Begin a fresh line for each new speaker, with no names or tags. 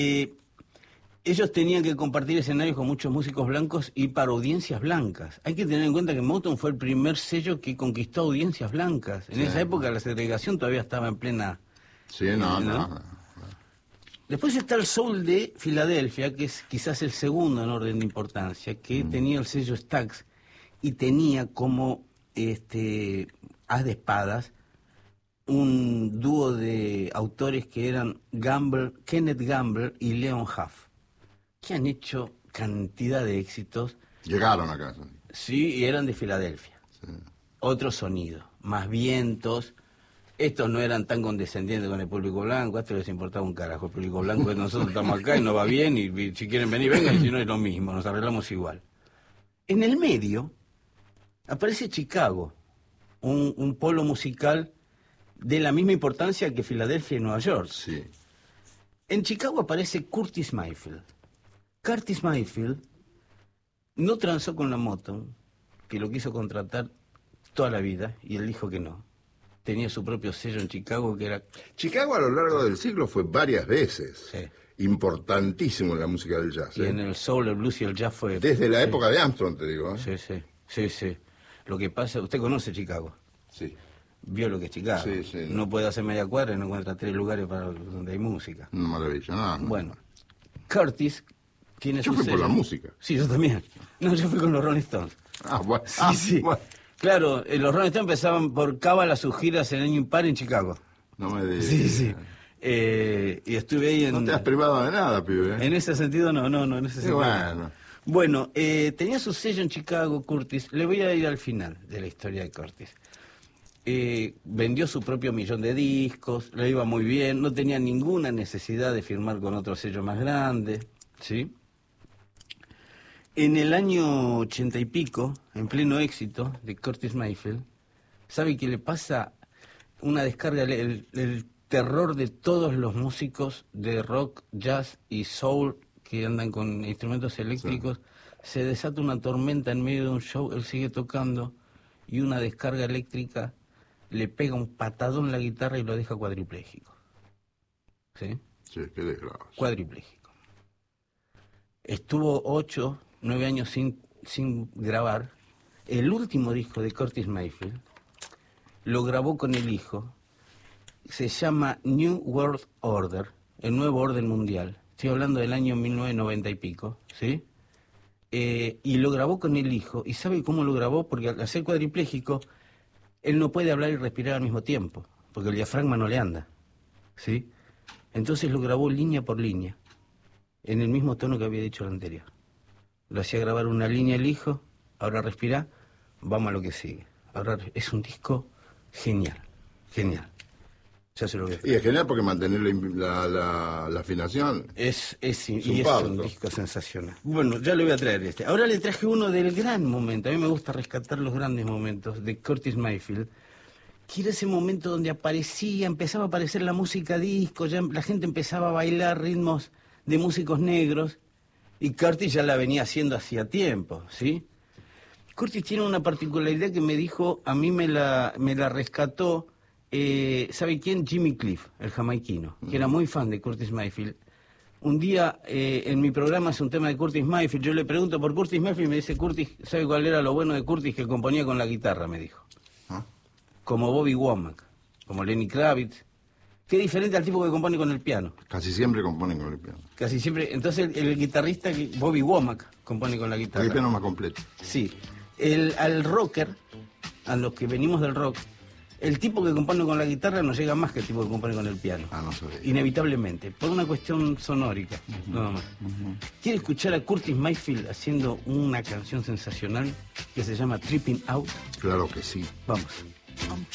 Ellos tenían que compartir escenarios con muchos músicos blancos y para audiencias blancas. Hay que tener en cuenta que Motown fue el primer sello que conquistó audiencias blancas. En esa época la segregación todavía estaba en plena...
Sí, no.
Después está el soul de Filadelfia, que es quizás el segundo en orden de importancia, que tenía el sello Stax y tenía como as de espadas un dúo de autores que eran Kenneth Gamble y Leon Huff, que han hecho cantidad de éxitos.
Llegaron acá.
Sí, y eran de Filadelfia.
Sí.
Otro sonido, más vientos. Estos no eran tan condescendientes con el público blanco, a estos les importaba un carajo. El público blanco, nosotros estamos acá y nos va bien, y si quieren venir, vengan, y si no es lo mismo, nos arreglamos igual. En el medio aparece Chicago, un polo musical de la misma importancia que Filadelfia y Nueva York.
Sí.
En Chicago aparece Curtis Mayfield. Curtis Mayfield no transó con la Motown, que lo quiso contratar toda la vida, y él dijo que no. Tenía su propio sello en Chicago que era...
Chicago a lo largo del siglo fue varias veces.
Sí.
Importantísimo en la música del jazz.
Y en el soul, el blues y el jazz fue...
Desde la época de Armstrong, te digo.
Sí. Lo que pasa... ¿Usted conoce Chicago?
Sí.
Vio lo que es Chicago.
Sí.
No puede hacer media cuadra y no encuentra 3 lugares para donde hay música.
Una maravilla, no.
Bueno, Curtis tiene
Yo
su
fui por
sello.
la música.
Sí, yo también. No, yo fui con los Rolling Stones.
Bueno.
Sí.
Bueno.
Claro, los Rolling Stones empezaban por cábala sus giras en año impar en Chicago.
No me digas.
Sí. Y estuve ahí en...
No te has privado de nada, pibe.
En ese sentido, no, en ese sentido. Bueno, tenía su sello en Chicago, Curtis. Le voy a ir al final de la historia de Curtis. Vendió su propio 1.000.000 de discos, le iba muy bien, no tenía ninguna necesidad de firmar con otro sello más grande, ¿sí? En el año 80 y pico, en pleno éxito de Curtis Mayfield, ¿sabe qué le pasa? Una descarga, el terror de todos los músicos de rock, jazz y soul que andan con instrumentos eléctricos, se desata una tormenta en medio de un show, él sigue tocando y una descarga eléctrica le pega un patadón en la guitarra y lo deja cuadripléjico. ¿Sí?
Sí, qué desgracia.
Cuadripléjico. Estuvo 8, 9 años sin grabar. El último disco de Curtis Mayfield lo grabó con el hijo. Se llama New World Order, el nuevo orden mundial. Estoy hablando del año 1990 y pico, ¿sí? Y lo grabó con el hijo. ¿Y sabe cómo lo grabó? Porque al ser cuadripléjico, él no puede hablar y respirar al mismo tiempo, porque el diafragma no le anda, ¿sí? Entonces lo grabó línea por línea, en el mismo tono que había dicho el anterior. Lo hacía grabar una línea el hijo, ahora respira, vamos a lo que sigue. Ahora es un disco genial. Ya se lo voy a explicar.
Y es genial porque mantener la afinación
es un disco sensacional. Bueno, ya le voy a traer este. Ahora le traje uno del gran momento. A mí me gusta rescatar los grandes momentos de Curtis Mayfield, que era ese momento donde empezaba a aparecer la música disco, ya la gente empezaba a bailar ritmos de músicos negros, y Curtis ya la venía haciendo hacía tiempo, ¿sí? Curtis tiene una particularidad que me dijo, a mí me la rescató, ¿sabe quién? Jimmy Cliff, el jamaiquino, que era muy fan de Curtis Mayfield. Un día en mi programa hace un tema de Curtis Mayfield, yo le pregunto por Curtis Mayfield y me dice, Curtis, ¿sabe cuál era lo bueno de Curtis? Que componía con la guitarra, me dijo. Como Bobby Womack, como Lenny Kravitz. Qué diferente al tipo que compone con el piano.
Casi siempre componen con el piano.
Casi siempre. Entonces el guitarrista, Bobby Womack, compone con la guitarra.
El piano más completo.
Sí. Al rocker, a los que venimos del rock, el tipo que compone con la guitarra no llega más que el tipo que compone con el piano.
No sabía.
Inevitablemente, por una cuestión sonórica, nada más. ¿Quiere escuchar a Curtis Mayfield haciendo una canción sensacional que se llama Tripping Out?
Claro que sí.
Vamos.